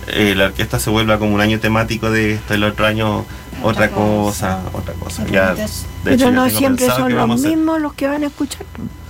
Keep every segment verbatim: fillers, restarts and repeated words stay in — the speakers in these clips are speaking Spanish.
eh, la orquesta se vuelva como un año temático de esto, el otro año otra, otra cosa, cosa, otra cosa. Ya, de pero hecho, no ya siempre son los a mismos los que van a escuchar.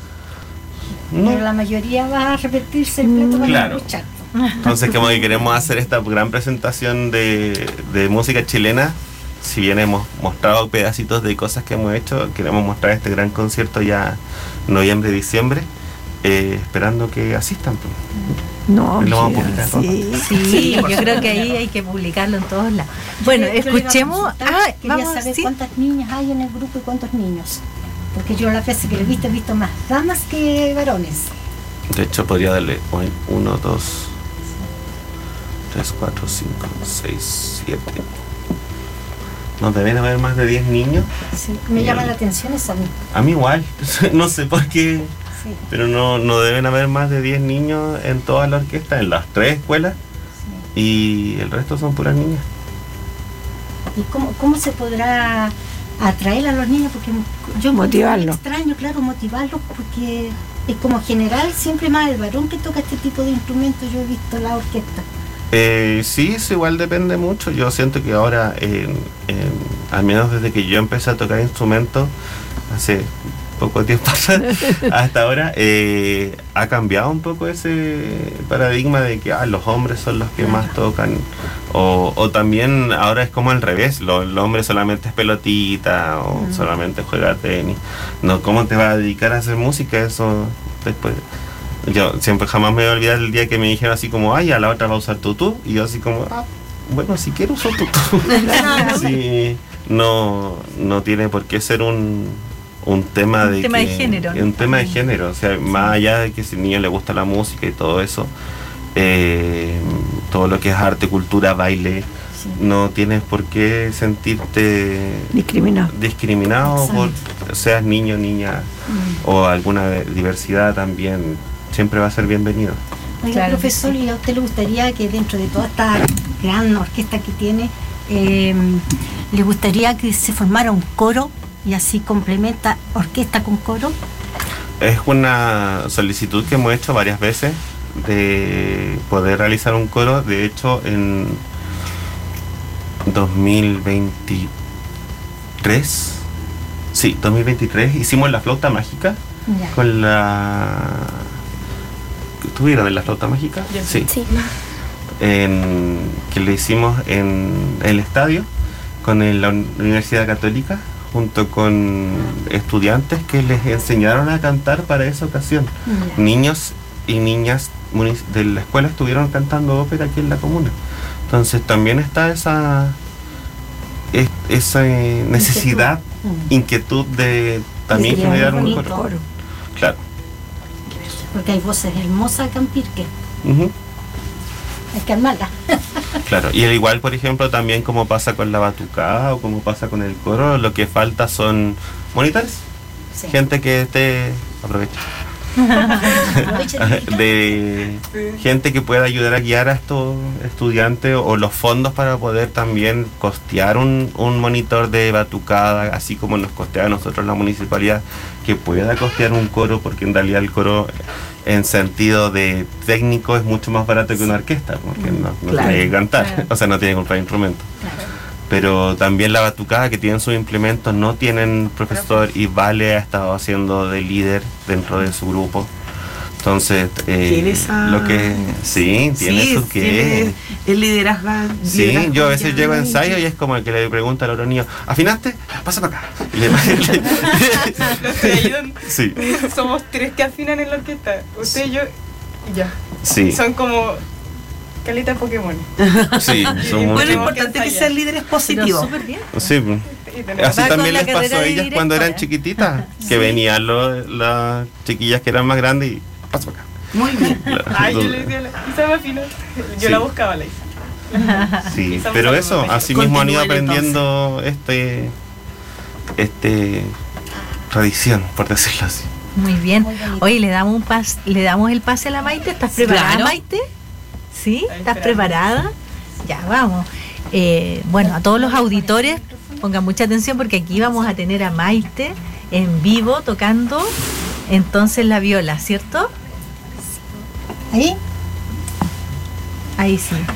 No. Pero la mayoría va a repetirse el plato para claro. escuchar. Entonces, como que queremos hacer esta gran presentación de, de música chilena. Si bien hemos mostrado pedacitos de cosas que hemos hecho, queremos mostrar este gran concierto ya noviembre, diciembre, eh, esperando que asistan. No, lo vamos a publicar, sí, sí, sí, yo creo que ahí hay que publicarlo en todos lados. Bueno, yo, yo escuchemos. Ah, quería vamos, saber ¿sí? cuántas niñas hay en el grupo y cuántos niños. Porque yo las veces que lo he visto, he visto más damas que varones. De hecho, podría darle uno, dos, tres, cuatro, cinco, seis, siete. ¿No deben haber más de diez niños? Sí, me llama la atención eso a mí. A mí igual, no sé por qué, sí. Pero no, no deben haber más de diez niños en toda la orquesta, en las tres escuelas, sí. Y el resto son puras niñas. ¿Y cómo, cómo se podrá atraer a los niños? Porque yo motivarlos. Extraño, claro, motivarlos, porque es como general siempre más el varón que toca este tipo de instrumentos. Yo he visto la orquesta. Eh, sí, eso igual depende mucho. Yo siento que ahora, eh, eh, al menos desde que yo empecé a tocar instrumentos, hace poco tiempo hasta ahora, eh, ha cambiado un poco ese paradigma de que ah, los hombres son los que más tocan. O, o también ahora es como al revés, lo, el hombre solamente es pelotita o uh-huh. solamente juega tenis. No, ¿cómo te vas a dedicar a hacer música? Eso después... Yo siempre jamás me voy a olvidar el día que me dijeron así como, ay, a la otra va a usar tutú. Y yo así como, ah, bueno, si quiero usar tutú. Sí, no, no tiene por qué ser un, un tema un de tema que, de género. Un tema de género. O sea, sí. Más allá de que si al niño le gusta la música y todo eso, eh, todo lo que es arte, cultura, baile, sí. No tienes por qué sentirte discriminado, discriminado por seas niño, niña mm. o alguna diversidad también. Siempre va a ser bienvenido. Oiga, claro, profesor, ¿y a usted le gustaría que dentro de toda esta gran orquesta que tiene, eh, le gustaría que se formara un coro y así complementa orquesta con coro? Es una solicitud que hemos hecho varias veces de poder realizar un coro. De hecho, en dos mil veintitrés, sí, dos mil veintitrés hicimos la flauta mágica ya. Con la... ¿Tuvieron en la flauta mágica? Sí. sí. En, que le hicimos en el estadio con el, la Universidad Católica, junto con estudiantes que les enseñaron a cantar para esa ocasión. Yeah. Niños y niñas de la escuela estuvieron cantando ópera aquí en la comuna. Entonces también está esa, es, esa necesidad, inquietud, inquietud de también generar un coro. coro. Claro. Porque hay voces hermosas acá en Pirque. Uh-huh. Hay que armarla. Claro, y al igual, por ejemplo, también como pasa con la batucada o como pasa con el coro, lo que falta son monitores. Sí. Gente que esté... Aprovecha. de gente que pueda ayudar a guiar a estos estudiantes o los fondos para poder también costear un, un monitor de batucada, así como nos costea a nosotros la municipalidad, que pueda costear un coro, porque en realidad el coro en sentido de técnico es mucho más barato que una orquesta, porque no, no claro, tiene que cantar, claro. O sea, no tiene que comprar instrumentos. Claro. Pero también la batucada, que tienen sus implementos, no tienen profesor, y Vale ha estado haciendo de líder dentro de su grupo. Entonces, eh, esa... lo que sí, tiene sí, su que el liderazgo. Sí, liderazgo yo a veces llego a ensayo y es como el que le pregunta al otro niño, ¿afinaste? Pasa para acá. Y le... Los que ayudan. Sí. Somos tres que afinan en la orquesta. Usted y yo, y ya. Sí. Son como calita Pokémon. Sí, son bueno, lo importante es que ser líderes positivos. Súper bien. Sí. Así también les pasó a ellas cuando eran chiquititas, que sí. Venían los, las chiquillas que eran más grandes y paso para acá. Muy bien. Ay, yo le decía, ¿y me afino? Yo sí. La buscaba, la hice. Sí, pero eso, así mismo han ido aprendiendo este, este tradición, por decirlo así. Muy bien. Oye, le damos un pas, le damos el pase a la Maite. ¿Estás preparada, claro. Maite? ¿Sí? ¿Estás preparada? Ya, vamos. Eh, bueno, a todos los auditores, pongan mucha atención porque aquí vamos a tener a Maite en vivo tocando entonces la viola, ¿cierto? ¿Ahí? Ahí sí.